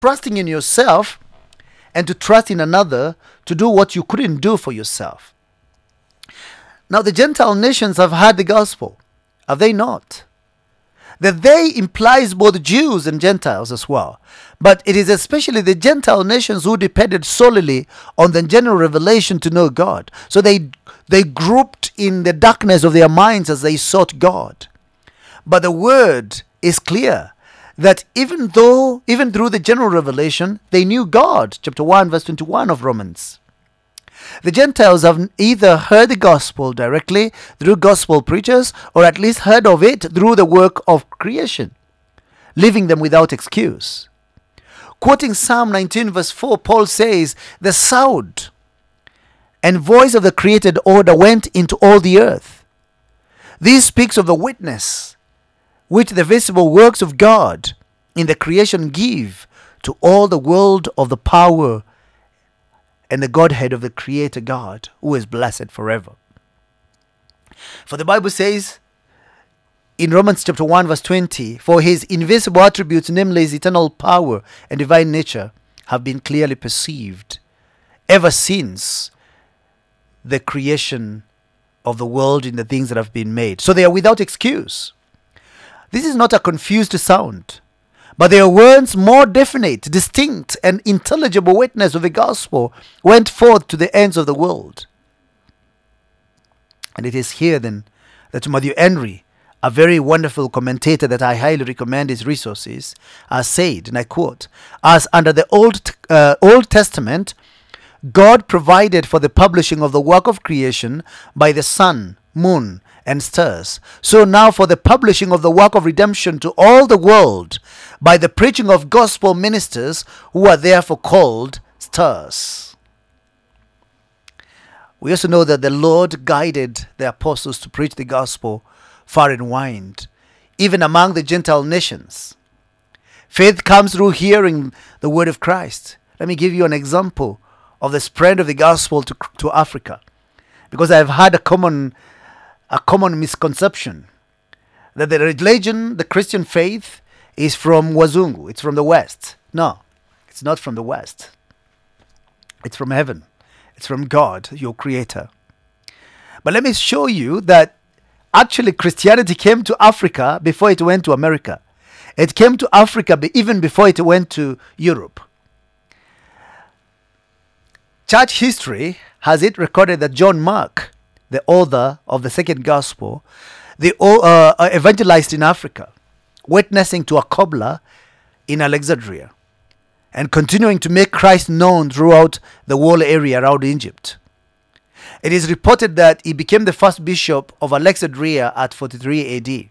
trusting in yourself and to trust in another to do what you couldn't do for yourself. Now, the Gentile nations have heard the gospel, have they not? The they implies both Jews and Gentiles as well. But it is especially the Gentile nations who depended solely on the general revelation to know God. So they grouped in the darkness of their minds as they sought God. But the word is clear that even through the general revelation, they knew God. Chapter 1, verse 21 of Romans. The Gentiles have either heard the gospel directly through gospel preachers, or at least heard of it through the work of creation, leaving them without excuse. Quoting Psalm 19 verse 4, Paul says, "The sound and voice of the created order went into all the earth." This speaks of the witness which the visible works of God in the creation give to all the world of the power and the Godhead of the Creator God, who is blessed forever. For the Bible says in Romans chapter 1 verse 20, "For his invisible attributes, namely his eternal power and divine nature, have been clearly perceived ever since the creation of the world in the things that have been made." So they are without excuse. This is not a confused sound, but their words, more definite, distinct, and intelligible witness of the gospel, went forth to the ends of the world. And it is here then that Matthew Henry, a very wonderful commentator that I highly recommend his resources, has said, and I quote, "As under the Old Testament, God provided for the publishing of the work of creation by the sun, moon, and stars, so now for the publishing of the work of redemption to all the world by the preaching of gospel ministers, who are therefore called stars." We also know that the Lord guided the apostles to preach the gospel far and wide, even among the Gentile nations. Faith comes through hearing the word of Christ. Let me give you an example of the spread of the gospel to Africa, because I've had a common misconception that the religion, the Christian faith, is from Wazungu. It's from the West. No, it's not from the West. It's from heaven. It's from God, your creator. But let me show you that actually Christianity came to Africa before it went to America. It came to Africa even before it went to Europe. Church history has it recorded that John Mark, the author of the second gospel, evangelized in Africa, witnessing to a cobbler in Alexandria, and continuing to make Christ known throughout the whole area around Egypt. It is reported that he became the first bishop of Alexandria at 43 AD.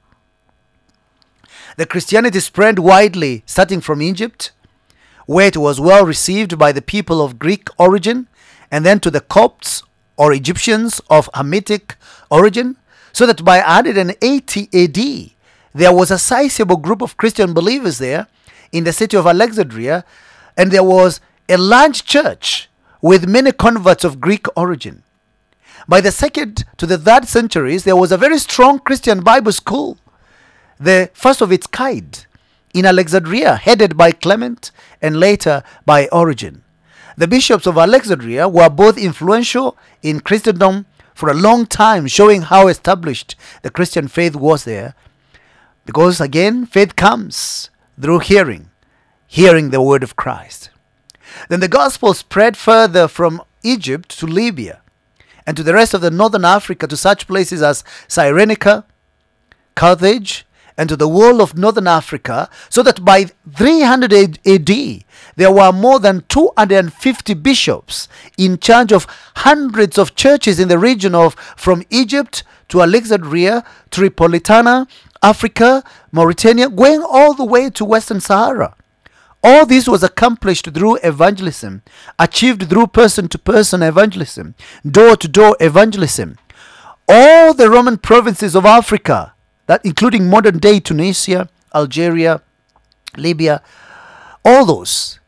The Christianity spread widely, starting from Egypt, where it was well received by the people of Greek origin, and then to the Copts or Egyptians of Hamitic origin, so that by 180 AD, there was a sizable group of Christian believers there in the city of Alexandria, and there was a large church with many converts of Greek origin. By the 2nd to the 3rd centuries, there was a very strong Christian Bible school, the first of its kind, in Alexandria, headed by Clement and later by Origen. The bishops of Alexandria were both influential in Christendom for a long time, showing how established the Christian faith was there. Because again, faith comes through hearing the word of Christ. Then the gospel spread further from Egypt to Libya and to the rest of the northern Africa, to such places as Cyrenaica, Carthage, and to the whole of northern Africa, so that by 300 AD, there were more than 250 bishops in charge of hundreds of churches in the region of from Egypt to Alexandria, Tripolitana, Africa, Mauritania, going all the way to Western Sahara. All this was accomplished through evangelism, achieved through person-to-person evangelism, door-to-door evangelism. All the Roman provinces of Africa, that including modern-day Tunisia, Algeria, Libya, all those.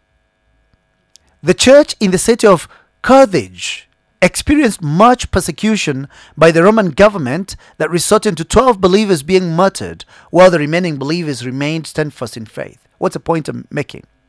The church in the city of Carthage experienced much persecution by the Roman government that resulted in 12 believers being martyred, while the remaining believers remained steadfast in faith. What's the point I'm making?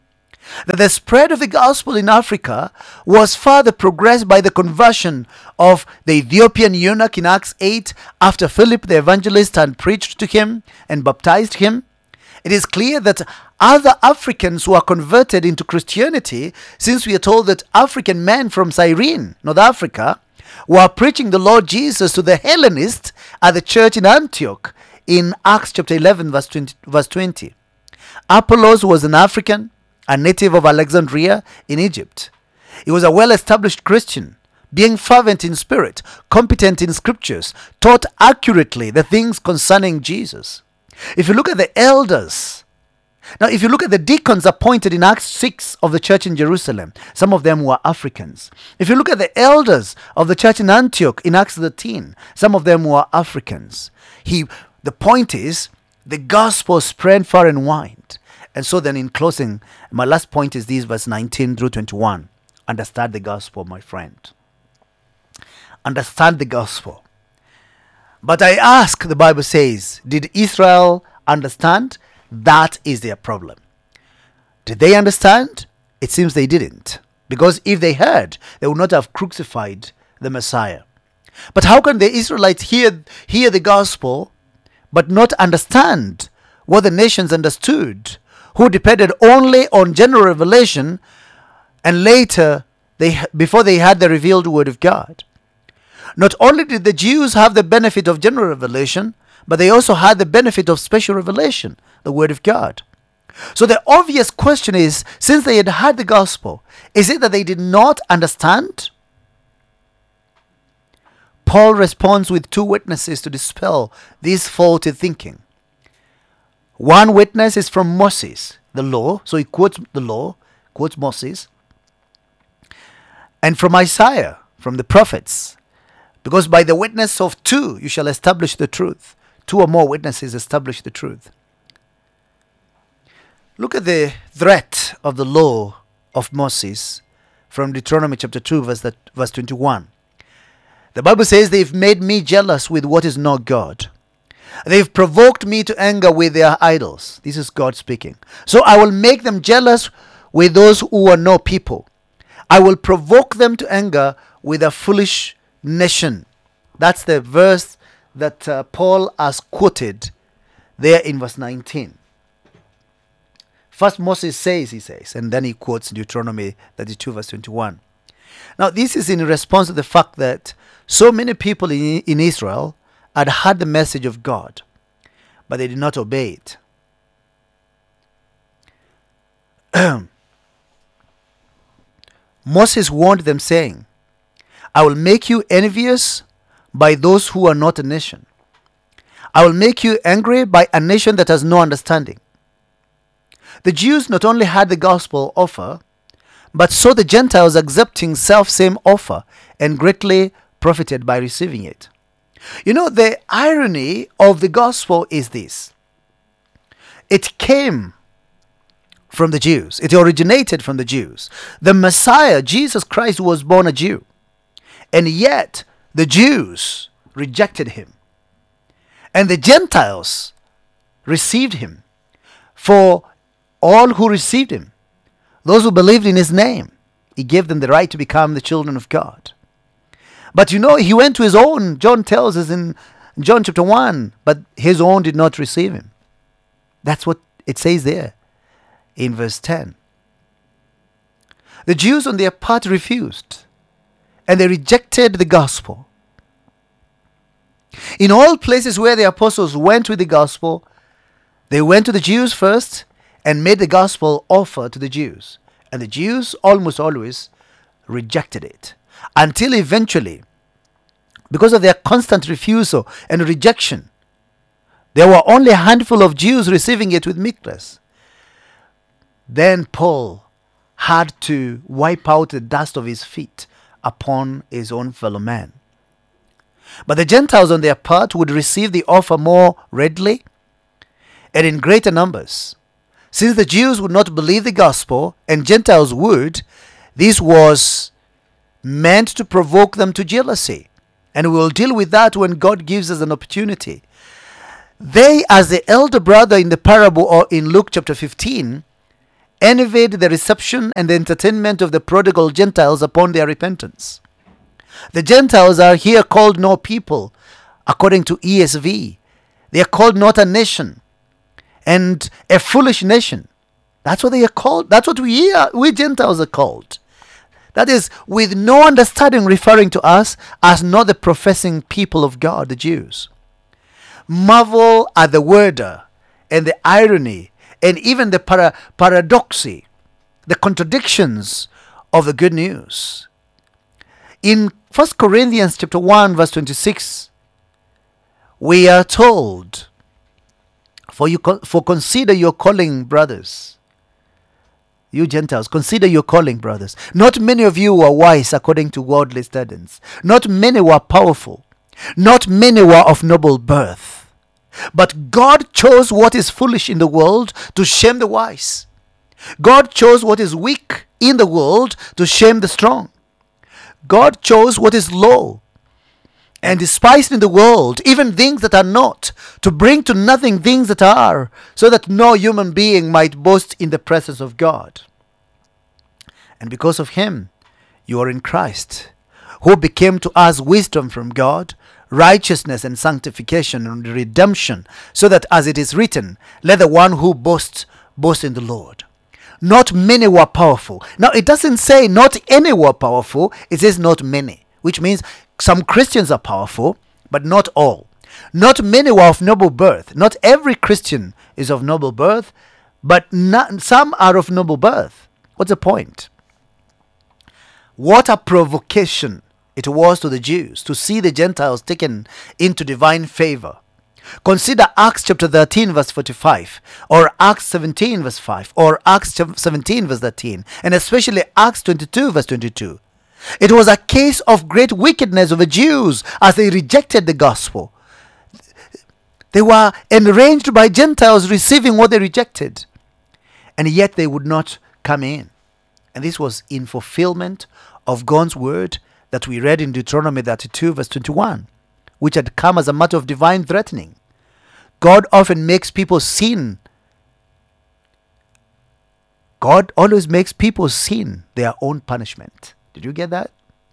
That the spread of the gospel in Africa was further progressed by the conversion of the Ethiopian eunuch in Acts 8 after Philip the evangelist had preached to him and baptized him. It is clear that other Africans were converted into Christianity, since we are told that African men from Cyrene, North Africa, were preaching the Lord Jesus to the Hellenists at the church in Antioch in Acts chapter 11 verse 20. Apollos was an African, a native of Alexandria in Egypt. He was a well-established Christian, being fervent in spirit, competent in scriptures, taught accurately the things concerning Jesus. If you look at the elders, now if you look at the deacons appointed in Acts 6 of the church in Jerusalem, some of them were Africans. If you look at the elders of the church in Antioch in Acts 13, some of them were Africans. The point is, the gospel spread far and wide. And so then in closing, my last point is these verse 19 through 21. Understand the gospel, my friend. Understand the gospel. But I ask, the Bible says, did Israel understand? That is their problem. Did they understand? It seems they didn't. Because if they had, they would not have crucified the Messiah. But how can the Israelites hear the gospel but not understand what the nations understood, who depended only on general revelation, and later, before they had the revealed word of God? Not only did the Jews have the benefit of general revelation, but they also had the benefit of special revelation, the word of God. So the obvious question is, since they had heard the gospel, is it that they did not understand? Paul responds with two witnesses to dispel this faulty thinking. One witness is from Moses, the law. So he quotes the law, quotes Moses. And from Isaiah, from the prophets. Because by the witness of two, you shall establish the truth. Two or more witnesses establish the truth. Look at the threat of the law of Moses from Deuteronomy chapter 2, verse 21. The Bible says, they've made me jealous with what is not God. They've provoked me to anger with their idols. This is God speaking. So I will make them jealous with those who are no people. I will provoke them to anger with a foolish nation. That's the verse that Paul has quoted there in verse 19. First Moses says, he says, and then he quotes Deuteronomy 32 verse 21. Now this is in response to the fact that so many people in Israel had heard the message of God, but they did not obey it. Moses warned them, saying, I will make you envious by those who are not a nation. I will make you angry by a nation that has no understanding. The Jews not only had the gospel offer, but saw the Gentiles accepting self-same offer and greatly profited by receiving it. You know, the irony of the gospel is this. It came from the Jews. It originated from the Jews. The Messiah, Jesus Christ, was born a Jew. And yet, the Jews rejected him. And the Gentiles received him. For all who received him, those who believed in his name, he gave them the right to become the children of God. But you know, he went to his own. John tells us in John chapter 1, but his own did not receive him. That's what it says there in verse 10. The Jews on their part refused, and they rejected the gospel. In all places where the apostles went with the gospel, they went to the Jews first and made the gospel offer to the Jews. And the Jews almost always rejected it. Until eventually, because of their constant refusal and rejection, there were only a handful of Jews receiving it with meekness. Then Paul had to wipe out the dust of his feet upon his own fellow man. But the Gentiles on their part would receive the offer more readily and in greater numbers. Since the Jews would not believe the gospel and Gentiles would, this was meant to provoke them to jealousy. And we will deal with that when God gives us an opportunity. They, as the elder brother in the parable or in Luke chapter 15, envied the reception and the entertainment of the prodigal Gentiles upon their repentance. The Gentiles are here called no people, according to ESV. They are called not a nation and a foolish nation. That's what they are called. That's what we Gentiles are called. That is, with no understanding, referring to us as not the professing people of God, the Jews. Marvel at the word and the irony and even the paradoxy, the contradictions of the good news. In 1 Corinthians chapter 1 verse 26, we are told, for consider your calling, brothers. You Gentiles, consider your calling, brothers. Not many of you were wise according to worldly standards. Not many were powerful. Not many were of noble birth. But God chose what is foolish in the world to shame the wise. God chose what is weak in the world to shame the strong. God chose what is low and despised in the world, even things that are not, to bring to nothing things that are, so that no human being might boast in the presence of God. And because of him, you are in Christ, who became to us wisdom from God, righteousness and sanctification and redemption, so that as it is written, let the one who boasts, boast in the Lord. Not many were powerful. Now, it doesn't say not any were powerful, it says not many, which means some Christians are powerful, but not all. Not many were of noble birth. Not every Christian is of noble birth, but some are of noble birth. What's the point? What a provocation it was to the Jews to see the Gentiles taken into divine favor. Consider Acts chapter 13 verse 45, or Acts 17 verse 5, or Acts 17 verse 13, and especially Acts 22 verse 22. It was a case of great wickedness of the Jews as they rejected the gospel. They were enraged by Gentiles receiving what they rejected, and yet they would not come in. And this was in fulfillment of God's word that we read in Deuteronomy 32 verse 21, which had come as a matter of divine threatening. God often makes people sin. God always makes people sin their own punishment. Did you get that?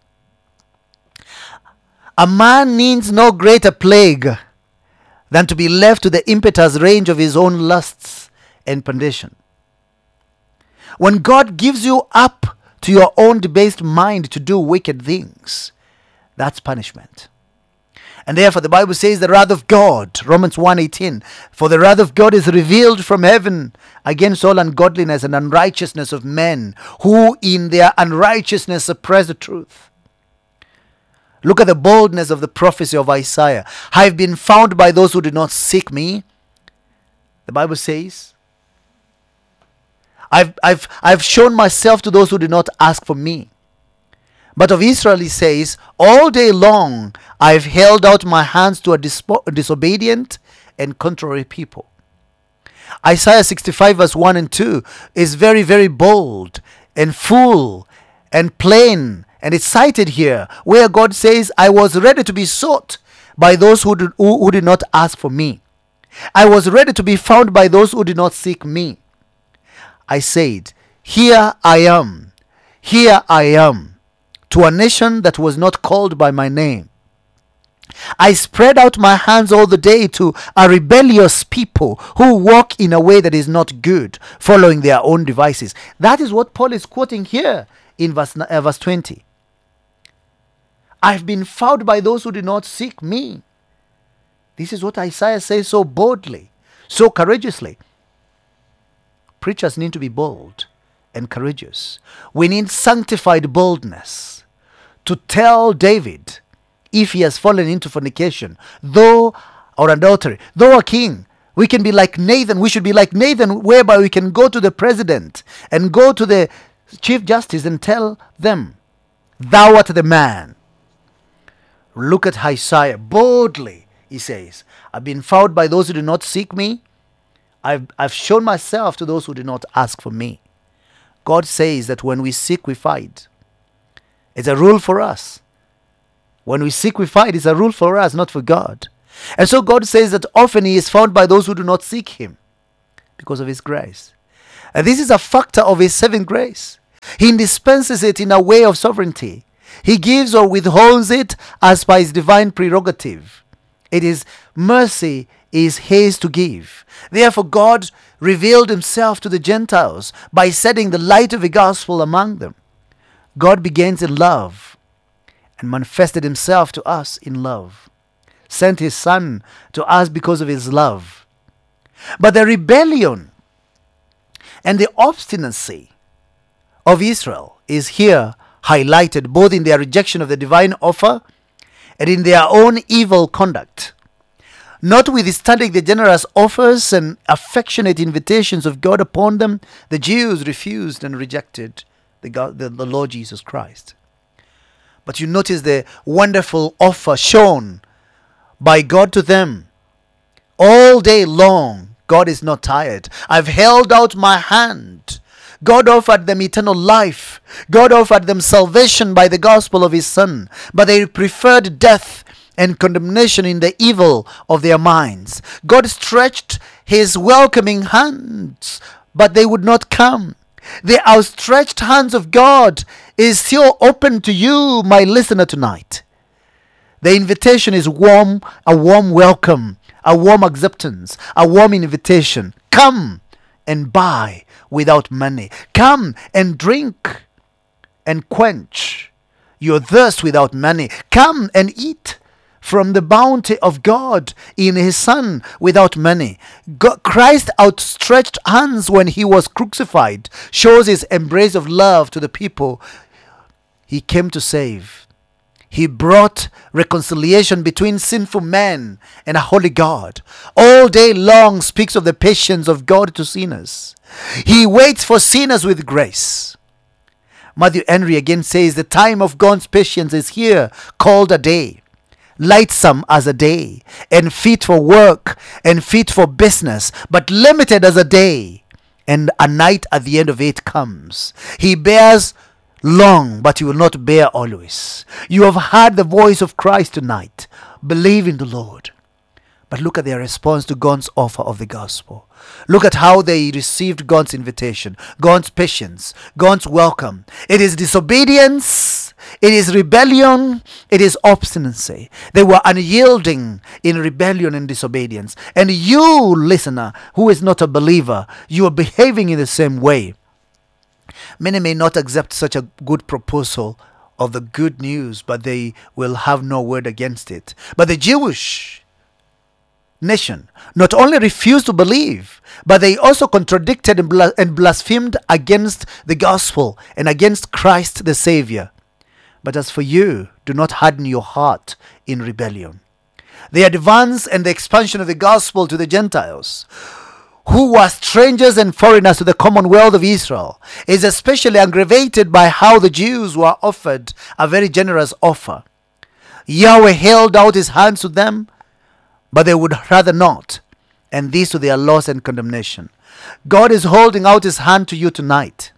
A man needs no greater plague than to be left to the impetus range of his own lusts and perdition. When God gives you up to your own debased mind to do wicked things, that's punishment. And therefore the Bible says the wrath of God, Romans 1:18, for the wrath of God is revealed from heaven against all ungodliness and unrighteousness of men, who in their unrighteousness suppress the truth. Look at the boldness of the prophecy of Isaiah. I have been found by those who did not seek me. The Bible says, I've shown myself to those who did not ask for me. But of Israel he says, all day long I've held out my hands to a disobedient and contrary people. Isaiah 65 verse 1 and 2 is very, very bold and full and plain. And it's cited here where God says, I was ready to be sought by those who did not ask for me. I was ready to be found by those who did not seek me. I said, here I am, to a nation that was not called by my name. I spread out my hands all the day to a rebellious people who walk in a way that is not good, following their own devices. That is what Paul is quoting here in verse 20. I've been found by those who did not seek me. This is what Isaiah says so boldly, so courageously. Preachers need to be bold and courageous. We need sanctified boldness to tell David, if he has fallen into fornication, or adultery, though a king, we can be like Nathan. We should be like Nathan, whereby we can go to the president and go to the chief justice and tell them, thou art the man. Look at Isaiah. Boldly, he says, I've been found by those who do not seek me. I've shown myself to those who did not ask for me. God says that when we seek, we find. It's a rule for us. When we seek, we find. It's a rule for us, not for God. And so God says that often he is found by those who do not seek him because of his grace. And this is a factor of his saving grace. He dispenses it in a way of sovereignty. He gives or withholds it as by his divine prerogative. It is mercy is his to give. Therefore God revealed himself to the Gentiles by setting the light of the gospel among them. God begins in love and manifested himself to us in love. Sent his Son to us because of his love. But the rebellion and the obstinacy of Israel is here highlighted both in their rejection of the divine offer and in their own evil conduct. Notwithstanding the generous offers and affectionate invitations of God upon them, the Jews refused and rejected the Lord Jesus Christ. But you notice the wonderful offer shown by God to them. All day long, God is not tired. I've held out my hand. God offered them eternal life. God offered them salvation by the gospel of his Son. But they preferred death and condemnation in the evil of their minds. God stretched his welcoming hands, but they would not come. The outstretched hands of God is still open to you, my listener, tonight. The invitation is warm, a warm welcome, a warm acceptance, a warm invitation. Come and buy without money. Come and drink and quench your thirst without money. Come and eat from the bounty of God in his Son without money. Christ's outstretched hands when he was crucified shows his embrace of love to the people he came to save. He brought reconciliation between sinful men and a holy God. All day long speaks of the patience of God to sinners. He waits for sinners with grace. Matthew Henry again says the time of God's patience is here, called a day. Lightsome as a day, and fit for work, and fit for business, but limited as a day, and a night at the end of it comes. He bears long, but he will not bear always. You have heard the voice of Christ tonight. Believe in the Lord. But look at their response to God's offer of the gospel. Look at how they received God's invitation, God's patience, God's welcome. It is disobedience, it is rebellion, it is obstinacy. They were unyielding in rebellion and disobedience. And you, listener, who is not a believer, you are behaving in the same way. Many may not accept such a good proposal of the good news, but they will have no word against it. But the Jewish nation not only refused to believe, but they also contradicted and blasphemed against the gospel and against Christ the Savior. But as for you, do not harden your heart in rebellion. The advance and the expansion of the gospel to the Gentiles, who were strangers and foreigners to the commonwealth of Israel, is especially aggravated by how the Jews were offered a very generous offer. Yahweh held out his hands to them, but they would rather not, and this to their loss and condemnation. God is holding out his hand to you tonight.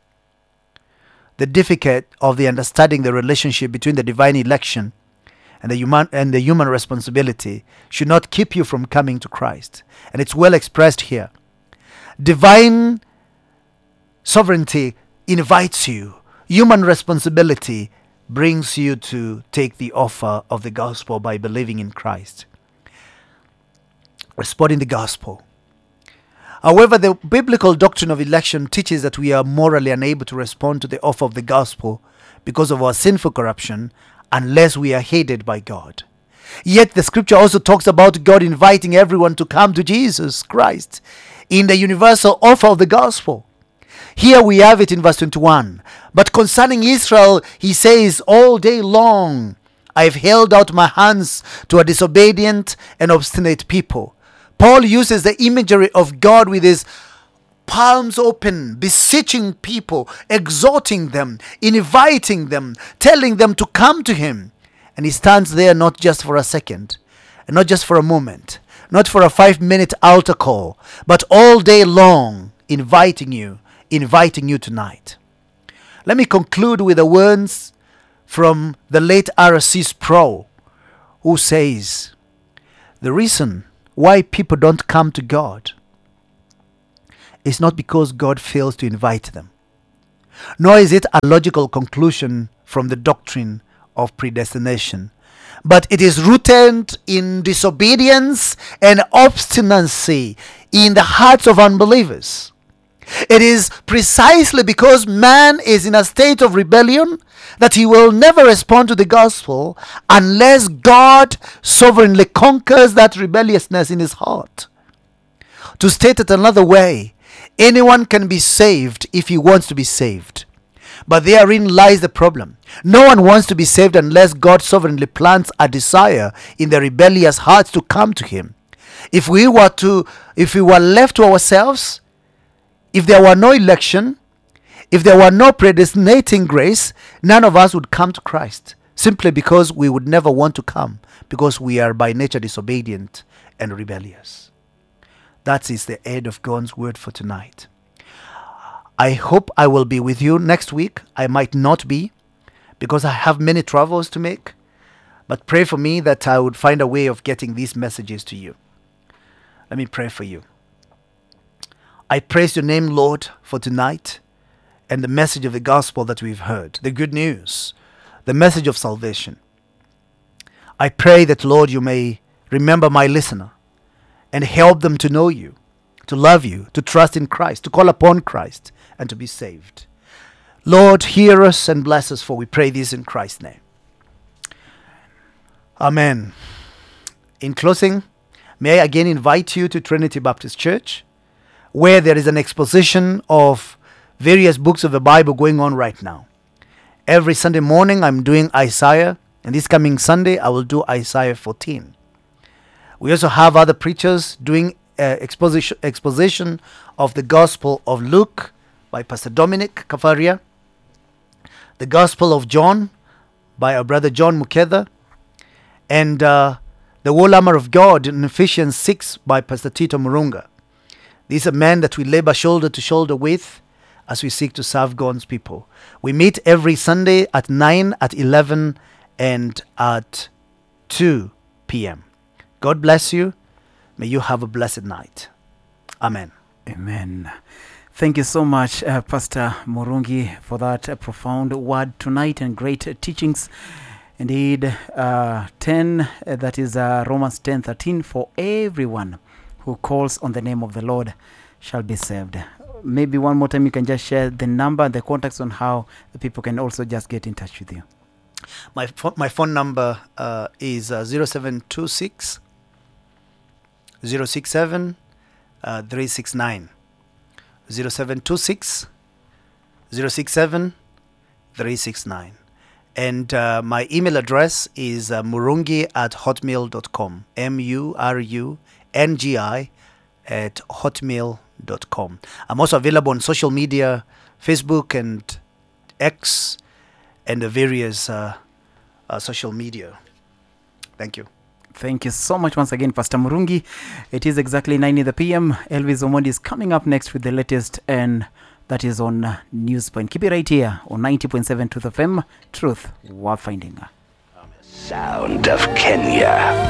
The difficult of the understanding the relationship between the divine election and the human responsibility should not keep you from coming to Christ. And it's well expressed here. Divine sovereignty invites you. Human responsibility brings you to take the offer of the gospel by believing in Christ. Responding the gospel. However, the biblical doctrine of election teaches that we are morally unable to respond to the offer of the gospel because of our sinful corruption unless we are hated by God. Yet the scripture also talks about God inviting everyone to come to Jesus Christ in the universal offer of the gospel. Here we have it in verse 21. But concerning Israel, he says, all day long I have held out my hands to a disobedient and obstinate people. Paul uses the imagery of God with his palms open, beseeching people, exhorting them, inviting them, telling them to come to him. And he stands there not just for a second, and not just for a moment, not for a 5-minute altar call, but all day long, inviting you tonight. Let me conclude with the words from the late R.C. Sproul, who says, the reason why people don't come to God is not because God fails to invite them, nor is it a logical conclusion from the doctrine of predestination, but it is rooted in disobedience and obstinacy in the hearts of unbelievers. It is precisely because man is in a state of rebellion that he will never respond to the gospel unless God sovereignly conquers that rebelliousness in his heart. To state it another way, anyone can be saved if he wants to be saved. But therein lies the problem. No one wants to be saved unless God sovereignly plants a desire in the rebellious hearts to come to him. If we were left to ourselves, if there were no election, if there were no predestinating grace, none of us would come to Christ, simply because we would never want to come, because we are by nature disobedient and rebellious. That is the end of God's word for tonight. I hope I will be with you next week. I might not be, because I have many travels to make, but pray for me that I would find a way of getting these messages to you. Let me pray for you. I praise your name, Lord, for tonight and the message of the gospel that we've heard, the good news, the message of salvation. I pray that, Lord, you may remember my listener and help them to know you, to love you, to trust in Christ, to call upon Christ, and to be saved. Lord, hear us and bless us, for we pray this in Christ's name. Amen. In closing, may I again invite you to Trinity Baptist Church, where there is an exposition of various books of the Bible going on right now. Every Sunday morning I'm doing Isaiah, and this coming Sunday I will do Isaiah 14. We also have other preachers doing exposition of the Gospel of Luke by Pastor Dominic Kafaria, the Gospel of John by our brother John Mukeda, and the Whole Armor of God in Ephesians 6 by Pastor Tito Murunga. These are men that we labor shoulder to shoulder with as we seek to serve God's people. We meet every Sunday at 9, at 11, and at 2 p.m. God bless you. May you have a blessed night. Amen. Amen. Thank you so much, Pastor Murungi, for that profound word tonight and great teachings. Indeed, 10, that is Romans 10:13, for everyone who calls on the name of the Lord shall be saved. Maybe one more time you can just share the number and the contacts on how the people can also just get in touch with you. My phone number is 0726 067 369. 0726 067 369. And my email address is murungi@hotmail.com. MURUNGI@hotmail.com. I'm also available on social media, Facebook and X, and the various social media. Thank you. Thank you so much once again, Pastor Murungi. It is exactly 9 in the PM. Elvis Omondi is coming up next with the latest, and that is on Newspoint. Keep it right here on 90.7 Truth FM. Truth worth finding. Sound of Kenya.